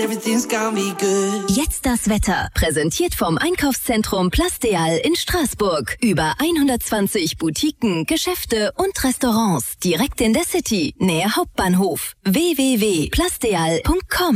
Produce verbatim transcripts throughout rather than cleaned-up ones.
Jetzt das Wetter. Präsentiert vom Einkaufszentrum Plasdeal in Straßburg. Über hundertzwanzig Boutiquen, Geschäfte und Restaurants. Direkt in der City, nähe Hauptbahnhof. w w w punkt plasdeal punkt com.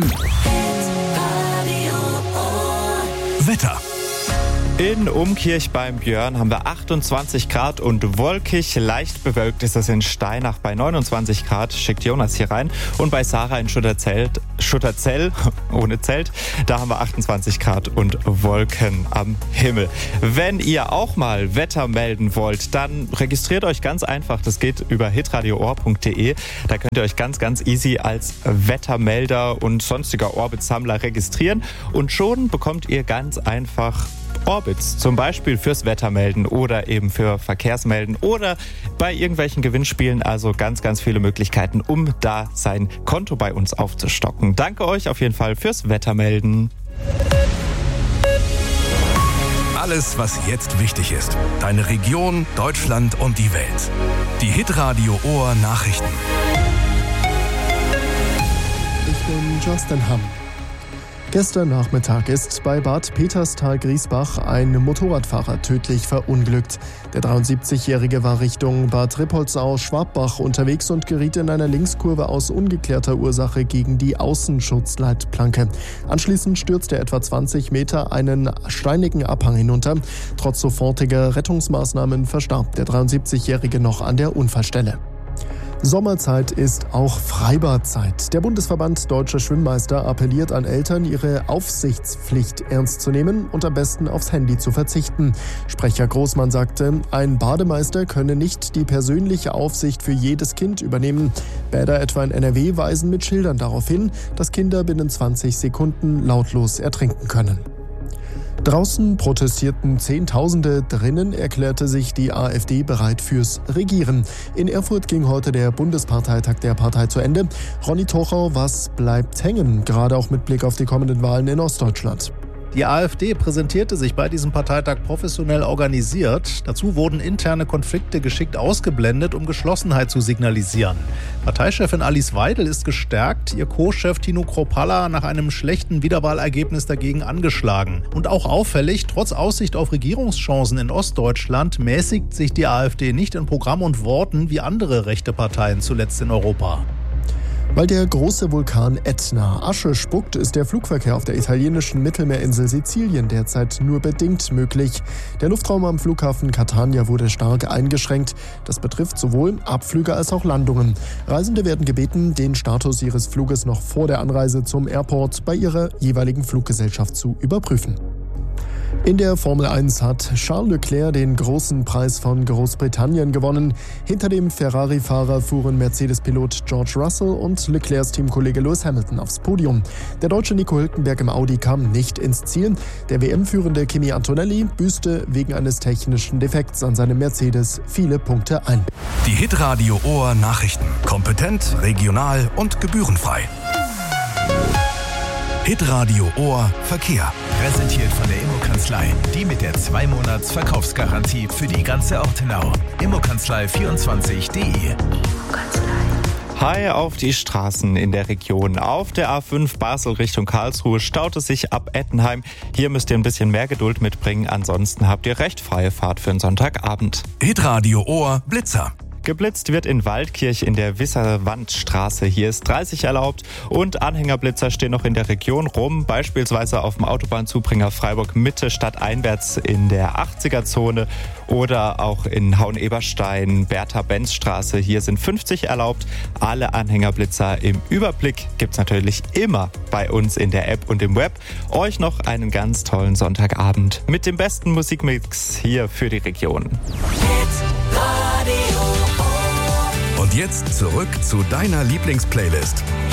Wetter. In Umkirch beim Björn haben wir achtundzwanzig Grad und wolkig, leicht bewölkt ist es in Steinach bei neunundzwanzig Grad, schickt Jonas hier rein. Und bei Sarah in Schutterzell, Schutterzell, ohne Zelt, da haben wir achtundzwanzig Grad und Wolken am Himmel. Wenn ihr auch mal Wetter melden wollt, dann registriert euch ganz einfach, das geht über hitradio ohr punkt de. Da könnt ihr euch ganz, ganz easy als Wettermelder und sonstiger Orbit-Sammler registrieren und schon bekommt ihr ganz einfach Orbits, zum Beispiel fürs Wettermelden oder eben für Verkehrsmelden oder bei irgendwelchen Gewinnspielen. Also ganz, ganz viele Möglichkeiten, um da sein Konto bei uns aufzustocken. Danke euch auf jeden Fall fürs Wettermelden. Alles, was jetzt wichtig ist. Deine Region, Deutschland und die Welt. Die Hitradio Ohr Nachrichten. Ich bin Justin Hamm. Gestern Nachmittag ist bei Bad Peterstal-Griesbach ein Motorradfahrer tödlich verunglückt. Der dreiundsiebzigjährige war Richtung Bad Rippoldsau-Schwabbach unterwegs und geriet in einer Linkskurve aus ungeklärter Ursache gegen die Außenschutzleitplanke. Anschließend stürzte er etwa zwanzig Meter einen steinigen Abhang hinunter. Trotz sofortiger Rettungsmaßnahmen verstarb der dreiundsiebzigjährige noch an der Unfallstelle. Sommerzeit ist auch Freibadzeit. Der Bundesverband Deutscher Schwimmmeister appelliert an Eltern, ihre Aufsichtspflicht ernst zu nehmen und am besten aufs Handy zu verzichten. Sprecher Großmann sagte, ein Bademeister könne nicht die persönliche Aufsicht für jedes Kind übernehmen. Bäder etwa in N R W weisen mit Schildern darauf hin, dass Kinder binnen zwanzig Sekunden lautlos ertrinken können. Draußen protestierten Zehntausende, drinnen erklärte sich die AfD bereit fürs Regieren. In Erfurt ging heute der Bundesparteitag der Partei zu Ende. Ronny Tochau, was bleibt hängen, gerade auch mit Blick auf die kommenden Wahlen in Ostdeutschland? Die AfD präsentierte sich bei diesem Parteitag professionell organisiert. Dazu wurden interne Konflikte geschickt ausgeblendet, um Geschlossenheit zu signalisieren. Parteichefin Alice Weidel ist gestärkt, ihr Co-Chef Tino Kropalla nach einem schlechten Wiederwahlergebnis dagegen angeschlagen. Und auch auffällig, trotz Aussicht auf Regierungschancen in Ostdeutschland mäßigt sich die AfD nicht in Programm und Worten wie andere rechte Parteien zuletzt in Europa. Weil der große Vulkan Ätna Asche spuckt, ist der Flugverkehr auf der italienischen Mittelmeerinsel Sizilien derzeit nur bedingt möglich. Der Luftraum am Flughafen Catania wurde stark eingeschränkt. Das betrifft sowohl Abflüge als auch Landungen. Reisende werden gebeten, den Status ihres Fluges noch vor der Anreise zum Airport bei ihrer jeweiligen Fluggesellschaft zu überprüfen. In der Formel eins hat Charles Leclerc den großen Preis von Großbritannien gewonnen. Hinter dem Ferrari-Fahrer fuhren Mercedes-Pilot George Russell und Leclercs Teamkollege Lewis Hamilton aufs Podium. Der deutsche Nico Hülkenberg im Audi kam nicht ins Ziel. Der W M-führende Kimi Antonelli büßte wegen eines technischen Defekts an seinem Mercedes viele Punkte ein. Die Hitradio Ohr Nachrichten. Kompetent, regional und gebührenfrei. Hitradio Ohr Verkehr. Präsentiert von der Immokanzlei. Die mit der zwei Monats Verkaufsgarantie für die ganze Ortenau. immokanzlei vierundzwanzig punkt de. Hi auf die Straßen in der Region. Auf der A fünf Basel Richtung Karlsruhe staut es sich ab Ettenheim. Hier müsst ihr ein bisschen mehr Geduld mitbringen. Ansonsten habt ihr recht freie Fahrt für einen Sonntagabend. Hitradio Ohr Blitzer. Geblitzt wird in Waldkirch in der Wisserwandstraße. Hier ist dreißig erlaubt und Anhängerblitzer stehen noch in der Region rum, beispielsweise auf dem Autobahnzubringer Freiburg Mitte stadteinwärts in der achtziger-Zone oder auch in Hauen-Eberstein, Bertha-Benz-Straße. Hier sind fünfzig erlaubt. Alle Anhängerblitzer im Überblick gibt's natürlich immer bei uns in der App und im Web. Euch noch einen ganz tollen Sonntagabend mit dem besten Musikmix hier für die Region. Und jetzt zurück zu deiner Lieblingsplaylist.